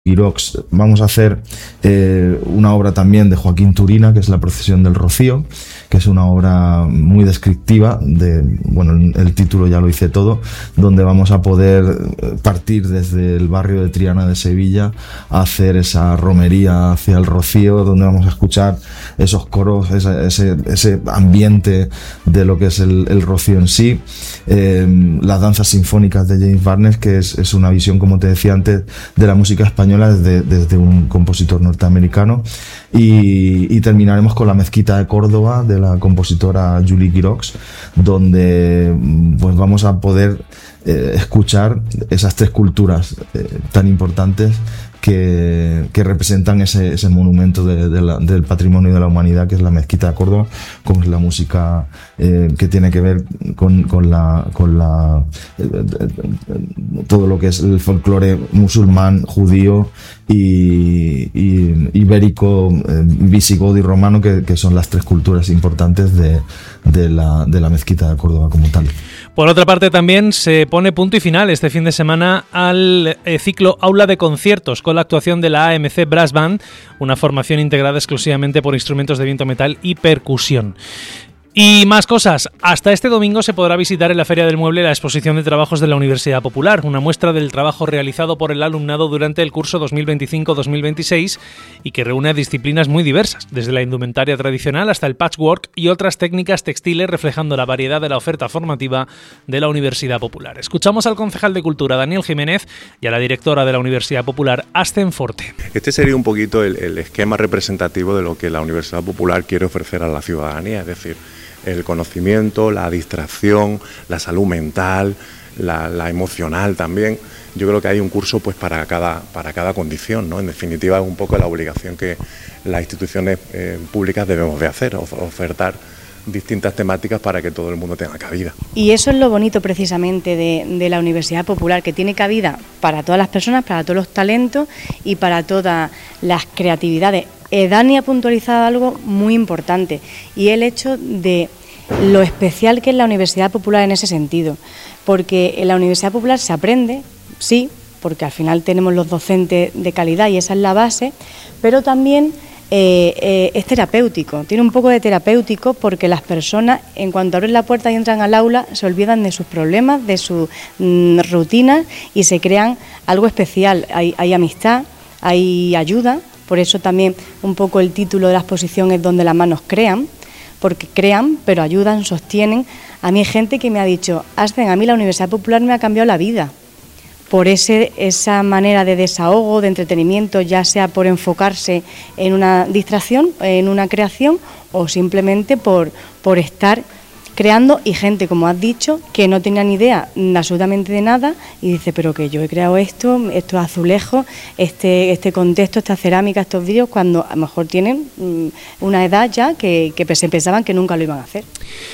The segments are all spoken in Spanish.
Girox. Vamos a hacer una obra también de Joaquín Turina, que es La procesión del Rocío, que es una obra muy descriptiva el título ya lo dice todo, donde vamos a poder partir desde el barrio de Triana de Sevilla a hacer esa romería hacia el Rocío, donde vamos a escuchar esos coros, ese ambiente de lo que es el Rocío en sí, las danzas sinfónicas de James Barnes, que es una visión, como te decía antes, de la música española desde un compositor norteamericano, y terminaremos con la Mezquita de Córdoba de la compositora Julie Girox, donde pues vamos a poder escuchar esas tres culturas tan importantes que representan ese monumento del patrimonio de la humanidad, que es la Mezquita de Córdoba, como es la música que tiene que ver con todo lo que es el folclore musulmán, judío y ibérico, visigodo y romano, que son las tres culturas importantes de la Mezquita de Córdoba como tal. Por otra parte, también se pone punto y final este fin de semana al ciclo Aula de Conciertos, con la actuación de la AMC Brass Band, una formación integrada exclusivamente por instrumentos de viento metal y percusión. Y más cosas. Hasta este domingo se podrá visitar en la Feria del Mueble la exposición de trabajos de la Universidad Popular, una muestra del trabajo realizado por el alumnado durante el curso 2025-2026 y que reúne disciplinas muy diversas, desde la indumentaria tradicional hasta el patchwork y otras técnicas textiles, reflejando la variedad de la oferta formativa de la Universidad Popular. Escuchamos al concejal de Cultura, Daniel Jiménez, y a la directora de la Universidad Popular, Asten Forte. Este sería un poquito el esquema representativo de lo que la Universidad Popular quiere ofrecer a la ciudadanía, es decir, el conocimiento, la distracción, la salud mental, la emocional también. Yo creo que hay un curso pues para cada condición, ¿no? En definitiva, es un poco la obligación que las instituciones públicas debemos de hacer, ofertar distintas temáticas para que todo el mundo tenga cabida. Y eso es lo bonito precisamente de la Universidad Popular, que tiene cabida para todas las personas, para todos los talentos y para todas las creatividades. Dani ha puntualizado algo muy importante, y el hecho de lo especial que es la Universidad Popular en ese sentido, porque en la Universidad Popular se aprende, sí, porque al final tenemos los docentes de calidad y esa es la base, pero también es terapéutico, tiene un poco de terapéutico, porque las personas, en cuanto abren la puerta y entran al aula, se olvidan de sus problemas, de sus rutinas, y se crean algo especial. Hay amistad, hay ayuda. Por eso también un poco el título de la exposición es Donde las manos crean, porque crean, pero ayudan, sostienen. A mí hay gente que me ha dicho, Asten, a mí la Universidad Popular me ha cambiado la vida, por esa manera de desahogo, de entretenimiento, ya sea por enfocarse en una distracción, en una creación, o simplemente por estar creando, y gente, como has dicho, que no tenía ni idea absolutamente de nada y dice, pero que yo he creado estos azulejos, este contexto, esta cerámica, estos vídeos, cuando a lo mejor tienen una edad ya que se pensaban que nunca lo iban a hacer.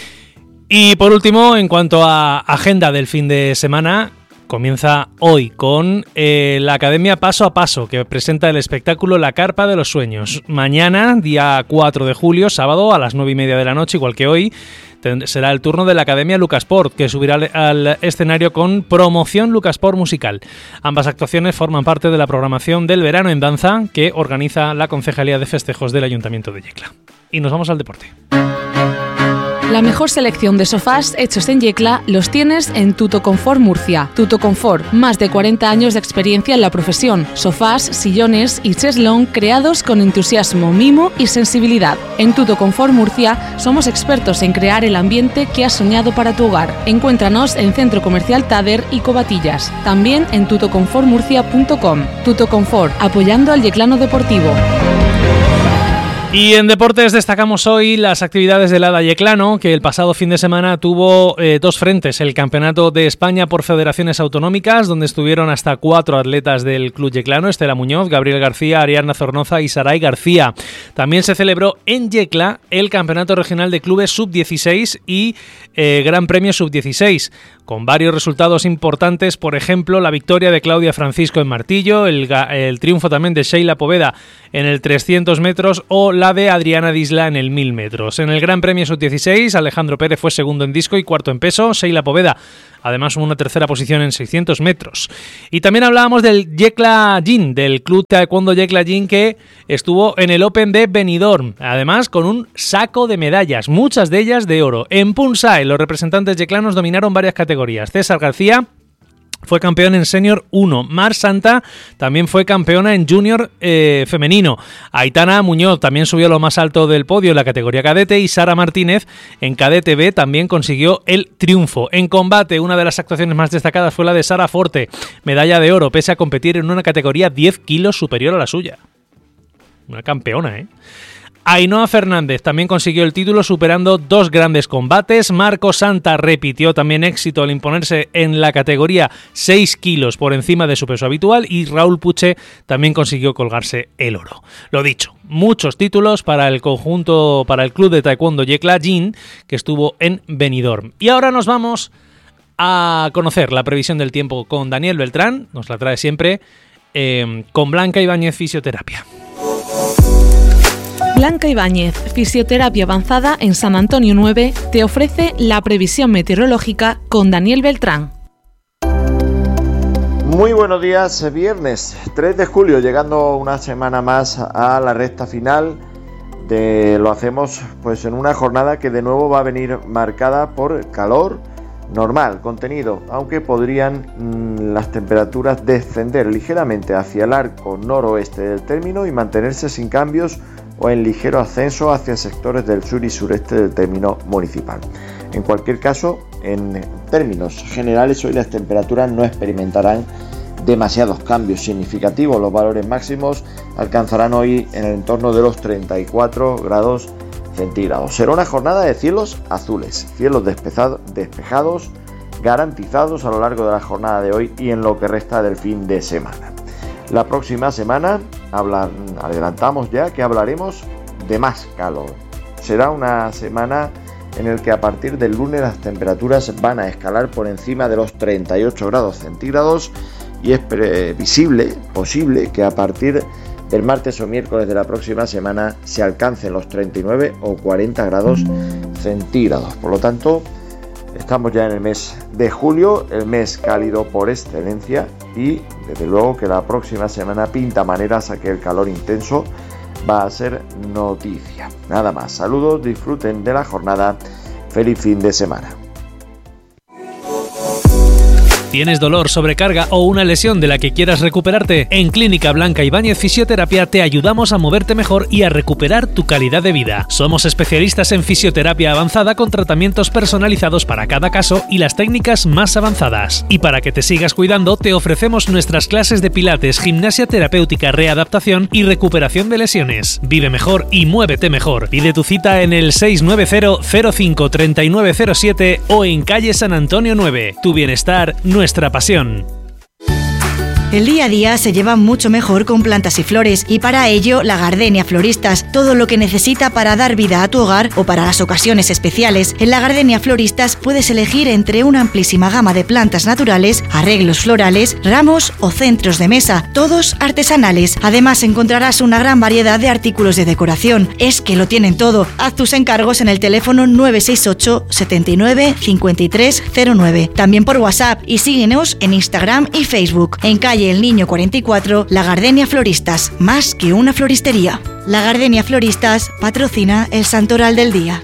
Y por último, en cuanto a agenda del fin de semana, comienza hoy con la Academia Paso a Paso, que presenta el espectáculo La Carpa de los Sueños. Mañana, día 4 de julio, sábado, a las 9:30 de la noche, igual que hoy, será el turno de la Academia Lucasport, que subirá al escenario con Promoción Lucasport Musical. Ambas actuaciones forman parte de la programación del Verano en Danza, que organiza la Concejalía de Festejos del Ayuntamiento de Yecla. Y nos vamos al deporte. La mejor selección de sofás hechos en Yecla los tienes en Tutoconfort Murcia. Tutoconfort, más de 40 años de experiencia en la profesión. Sofás, sillones y cheslón creados con entusiasmo, mimo y sensibilidad. En Tutoconfort Murcia somos expertos en crear el ambiente que has soñado para tu hogar. Encuéntranos en Centro Comercial Tader y Covatillas. También en tutoconfortmurcia.com. Tutoconfort, apoyando al yeclano deportivo. Y en deportes destacamos hoy las actividades del Hada Yeclano, que el pasado fin de semana tuvo dos frentes: el Campeonato de España por Federaciones Autonómicas, donde estuvieron hasta 4 atletas del Club Yeclano: Estela Muñoz, Gabriel García, Ariadna Zornoza y Saray García. También se celebró en Yecla el Campeonato Regional de Clubes Sub-16 y Gran Premio Sub-16, con varios resultados importantes, por ejemplo, la victoria de Claudia Francisco en martillo, el triunfo también de Sheila Poveda en el 300 metros o la de Adriana Disla en el 1000 metros. En el Gran Premio Sub-16, Alejandro Pérez fue segundo en disco y cuarto en peso. Sheila Poveda además una tercera posición en 600 metros. Y también hablábamos del Yecla Gym, del Club Taekwondo Yecla Gym, que estuvo en el Open de Benidorm, además con un saco de medallas, muchas de ellas de oro. En Punsae, los representantes yeclanos dominaron varias categorías. César García fue campeón en Senior 1. Mar Santa también fue campeona en Junior femenino. Aitana Muñoz también subió a lo más alto del podio en la categoría cadete, y Sara Martínez en cadete B también consiguió el triunfo. En combate, una de las actuaciones más destacadas fue la de Sara Forte, medalla de oro, pese a competir en una categoría 10 kilos superior a la suya. Una campeona, ¿eh? Ainhoa Fernández también consiguió el título superando dos grandes combates. Marco Santa repitió también éxito al imponerse en la categoría 6 kilos por encima de su peso habitual, y Raúl Puche también consiguió colgarse el oro. Lo dicho, muchos títulos para el conjunto, para el Club de Taekwondo Yecla Gym, que estuvo en Benidorm. Y ahora nos vamos a conocer la previsión del tiempo con Daniel Beltrán, nos la trae siempre, con Blanca Ibáñez Fisioterapia. Blanca Ibáñez, Fisioterapia Avanzada en San Antonio 9, te ofrece la previsión meteorológica con Daniel Beltrán. Muy buenos días, viernes 3 de julio, llegando una semana más a la recta final. Lo hacemos pues en una jornada que de nuevo va a venir marcada por calor normal, contenido, aunque podrían las temperaturas descender ligeramente hacia el arco noroeste del término y mantenerse sin cambios o en ligero ascenso hacia sectores del sur y sureste del término municipal. En cualquier caso, en términos generales, hoy las temperaturas no experimentarán demasiados cambios significativos. Los valores máximos alcanzarán hoy en el entorno de los 34 grados centígrados. Será una jornada de cielos azules, cielos despejados, garantizados a lo largo de la jornada de hoy y en lo que resta del fin de semana. La próxima semana adelantamos ya que hablaremos de más calor. Será una semana en la que a partir del lunes las temperaturas van a escalar por encima de los 38 grados centígrados y es posible que a partir del martes o miércoles de la próxima semana se alcancen los 39 o 40 grados centígrados. Por lo tanto, estamos ya en el mes de julio, el mes cálido por excelencia, y desde luego que la próxima semana pinta maneras a que el calor intenso va a ser noticia. Nada más, saludos, disfruten de la jornada, feliz fin de semana. ¿Tienes dolor, sobrecarga o una lesión de la que quieras recuperarte? En Clínica Blanca Ibáñez Fisioterapia te ayudamos a moverte mejor y a recuperar tu calidad de vida. Somos especialistas en fisioterapia avanzada con tratamientos personalizados para cada caso y las técnicas más avanzadas. Y para que te sigas cuidando, te ofrecemos nuestras clases de pilates, gimnasia terapéutica, readaptación y recuperación de lesiones. Vive mejor y muévete mejor. Pide tu cita en el 690 05 3907 o en calle San Antonio 9. Tu bienestar, nuestra pasión. El día a día se lleva mucho mejor con plantas y flores, y para ello La Gardenia Floristas, todo lo que necesita para dar vida a tu hogar o para las ocasiones especiales. En La Gardenia Floristas puedes elegir entre una amplísima gama de plantas naturales, arreglos florales, ramos o centros de mesa, todos artesanales. Además encontrarás una gran variedad de artículos de decoración. Es que lo tienen todo. Haz tus encargos en el teléfono 968 79 53 09, también por WhatsApp, y síguenos en Instagram y Facebook. En calle El Niño 44, La Gardenia Floristas, más que una floristería. La Gardenia Floristas patrocina el Santoral del Día.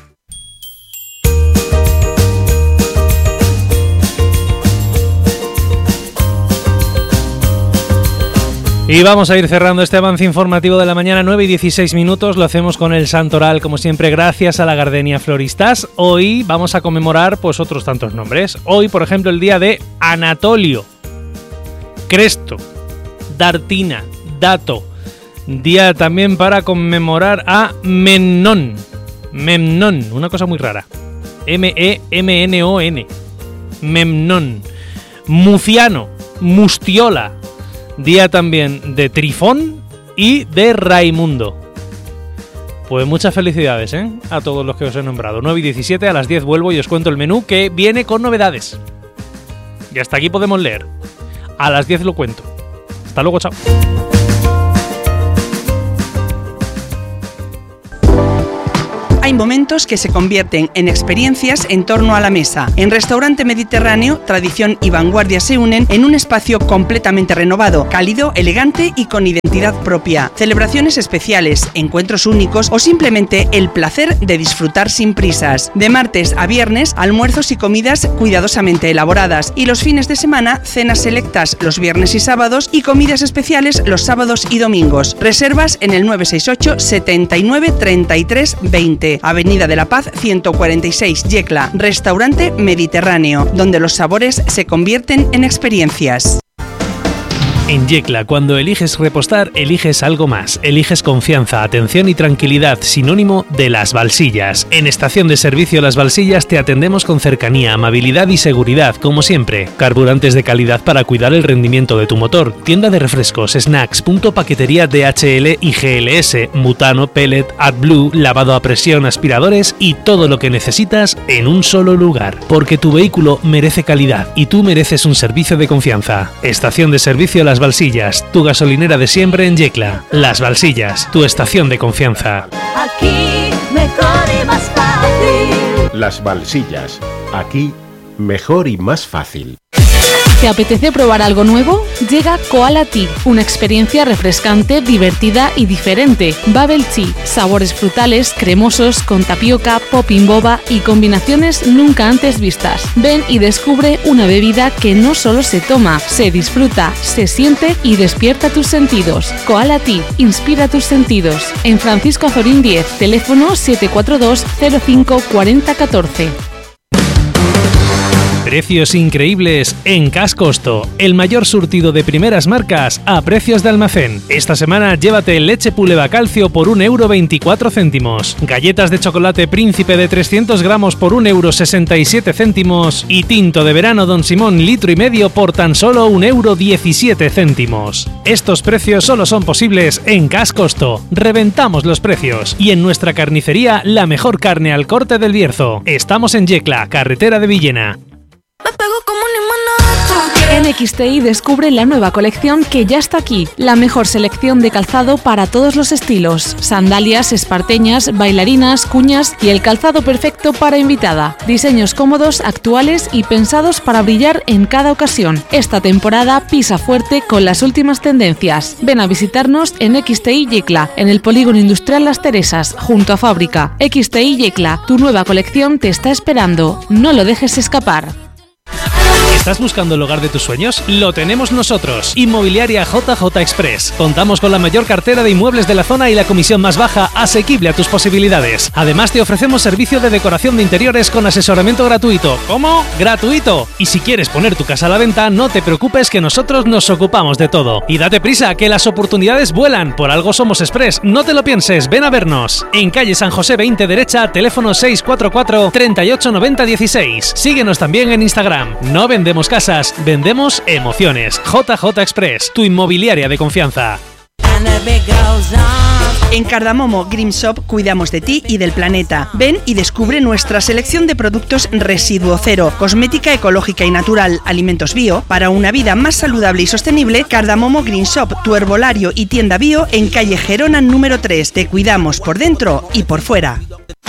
Y vamos a ir cerrando este avance informativo de la mañana, 9 y 16 minutos. Lo hacemos con el Santoral, como siempre, gracias a La Gardenia Floristas. Hoy vamos a conmemorar pues otros tantos nombres. Hoy, por ejemplo, el día de Anatolio, Cresto, Dartina, Dato. Día también para conmemorar a Memnón. Memnón, una cosa muy rara. M-E-M-N-O-N. Memnón. Muciano, Mustiola. Día también de Trifón y de Raimundo. Pues muchas felicidades, a todos los que os he nombrado. 9 y 17, a las 10 vuelvo y os cuento el menú, que viene con novedades. Y hasta aquí podemos leer. A las 10 lo cuento. Hasta luego, chao. Hay momentos que se convierten en experiencias en torno a la mesa. En Restaurante Mediterráneo, tradición y vanguardia se unen en un espacio completamente renovado, cálido, elegante y con identidad propia. Celebraciones especiales, encuentros únicos o simplemente el placer de disfrutar sin prisas. De martes a viernes, almuerzos y comidas cuidadosamente elaboradas, y los fines de semana, cenas selectas los viernes y sábados y comidas especiales los sábados y domingos. Reservas en el 968 79 33 20. Avenida de la Paz 146, Yecla. Restaurante Mediterráneo, donde los sabores se convierten en experiencias. En Yecla, cuando eliges repostar, eliges algo más. Eliges confianza, atención y tranquilidad, sinónimo de Las Balsillas. En Estación de Servicio Las Balsillas te atendemos con cercanía, amabilidad y seguridad, como siempre. Carburantes de calidad para cuidar el rendimiento de tu motor. Tienda de refrescos, snacks, punto paquetería DHL y GLS, butano, pellet, AdBlue, lavado a presión, aspiradores y todo lo que necesitas en un solo lugar. Porque tu vehículo merece calidad y tú mereces un servicio de confianza. Estación de Servicio Las Balsillas, tu gasolinera de siempre en Yecla. Las Balsillas, tu estación de confianza. Aquí mejor y más fácil. Las Balsillas, aquí mejor y más fácil. ¿Te apetece probar algo nuevo? Llega Koala Tea, una experiencia refrescante, divertida y diferente. Bubble Tea, sabores frutales, cremosos, con tapioca, popping boba y combinaciones nunca antes vistas. Ven y descubre una bebida que no solo se toma, se disfruta, se siente y despierta tus sentidos. Koala Tea, inspira tus sentidos. En Francisco Azorín 10, teléfono 742 05 40 14. Precios increíbles en Cascosto, el mayor surtido de primeras marcas a precios de almacén. Esta semana llévate leche Puleva Calcio por €1,24, galletas de chocolate Príncipe de 300 gramos por €1,67 y tinto de verano Don Simón litro y medio por tan solo €1,17. Estos precios solo son posibles en Cascosto. Reventamos los precios. Y en nuestra carnicería, la mejor carne al corte del Bierzo. Estamos en Yecla, carretera de Villena. Me pego como un imán. En XTI descubre la nueva colección que ya está aquí. La mejor selección de calzado para todos los estilos. Sandalias, esparteñas, bailarinas, cuñas y el calzado perfecto para invitada. Diseños cómodos, actuales y pensados para brillar en cada ocasión. Esta temporada pisa fuerte con las últimas tendencias. Ven a visitarnos en XTI Yecla, en el Polígono Industrial Las Teresas, junto a Fábrica. XTI Yecla, tu nueva colección te está esperando. No lo dejes escapar. ¿Estás buscando el hogar de tus sueños? Lo tenemos nosotros. Inmobiliaria JJ Express. Contamos con la mayor cartera de inmuebles de la zona y la comisión más baja, asequible a tus posibilidades. Además, te ofrecemos servicio de decoración de interiores con asesoramiento gratuito. ¿Cómo? ¡Gratuito! Y si quieres poner tu casa a la venta, no te preocupes que nosotros nos ocupamos de todo. Y date prisa, que las oportunidades vuelan. Por algo somos Express. No te lo pienses, ven a vernos. En calle San José 20 derecha, teléfono 644 38 90 16. Síguenos también en Instagram. No vendemos casas, vendemos emociones. JJ Express, tu inmobiliaria de confianza. En Cardamomo Green Shop cuidamos de ti y del planeta. Ven y descubre nuestra selección de productos residuo cero, cosmética ecológica y natural, alimentos bio. Para una vida más saludable y sostenible, Cardamomo Green Shop, tu herbolario y tienda bio en calle Gerona número 3. Te cuidamos por dentro y por fuera.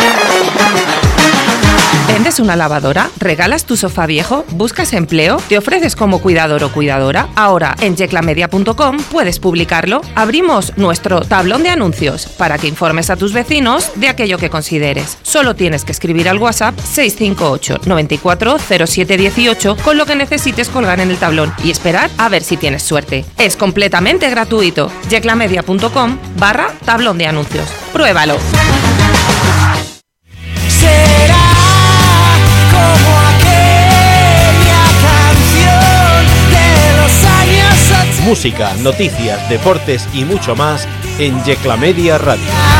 ¿Vendes una lavadora? ¿Regalas tu sofá viejo? ¿Buscas empleo? ¿Te ofreces como cuidador o cuidadora? Ahora en yeclamedia.com puedes publicarlo. Abrimos nuestro tablón de anuncios para que informes a tus vecinos de aquello que consideres. Solo tienes que escribir al WhatsApp 658 94 07 18 con lo que necesites colgar en el tablón y esperar a ver si tienes suerte. Es completamente gratuito. yeclamedia.com/tablón de anuncios. Pruébalo. Música, noticias, deportes y mucho más en Yecla Media Radio.